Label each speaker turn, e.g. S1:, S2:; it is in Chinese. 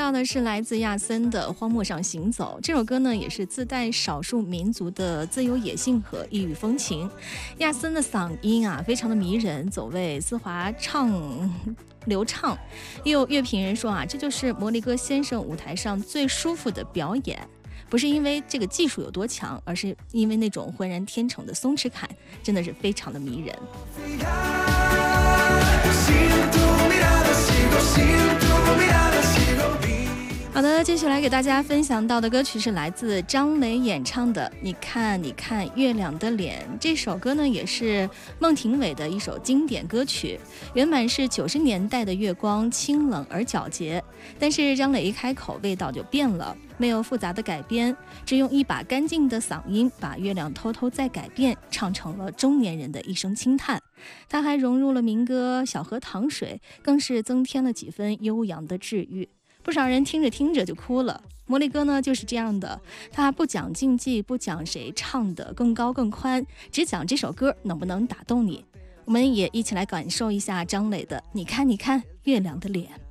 S1: 到的是来自亚森的《荒漠上行走》，这首歌呢也是自带少数民族的自由野性和异域风情。亚森的嗓音啊非常的迷人，走位丝滑流畅。也有乐评人说啊，这就是摩力哥先生舞台上最舒服的表演。不是因为这个技术有多强，而是因为那种浑然天成的松弛感，真的是非常的迷人。好的，接下来给大家分享到的歌曲是来自张磊演唱的《你看你看月亮的脸》。这首歌呢也是孟庭苇的一首经典歌曲，原版是90年代的月光，清冷而皎洁，但是张磊一开口味道就变了，没有复杂的改编，只用一把干净的嗓音把月亮偷偷再改变，唱成了中年人的一声轻叹。他还融入了民歌《小河淌水》，更是增添了几分悠扬的治愈。不少人听着听着就哭了。魔力哥呢就是这样的，他不讲竞技，不讲谁唱得更高更宽，只讲这首歌能不能打动你。我们也一起来感受一下张磊的《你看你看月亮的脸》。